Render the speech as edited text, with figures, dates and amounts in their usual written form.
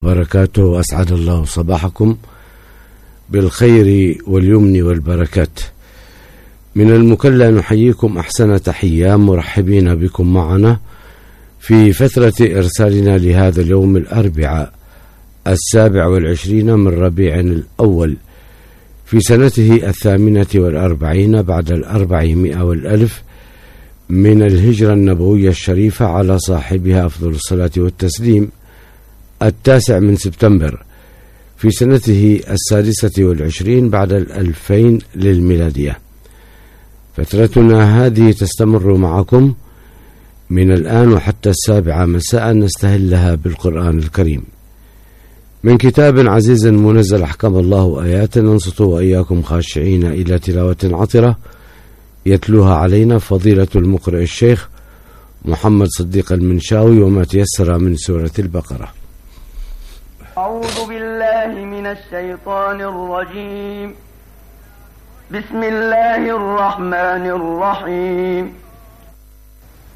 وبركاته، وأسعد الله صباحكم بالخير واليمن والبركات. من المكلا نحييكم أحسن تحية، مرحبين بكم معنا في فترة إرسالنا لهذا اليوم الأربعاء 27 من ربيع الأول في سنته 48 بعد 400 والألف من الهجرة النبوية الشريفة على صاحبها أفضل الصلاة والتسليم، 9 من سبتمبر في سنته 26 بعد 2000 للميلادية. فترتنا هذه تستمر معكم من الآن وحتى 7 مساء، نستهلها بالقرآن الكريم من كتاب عزيز منزل أحكم الله آيات، ننصت وإياكم خاشعين إلى تلاوة عطرة يتلوها علينا فضيلة المقرئ الشيخ محمد صديق المنشاوي، وما تيسر من سورة البقرة. أعوذ بالله من الشيطان الرجيم. بسم الله الرحمن الرحيم.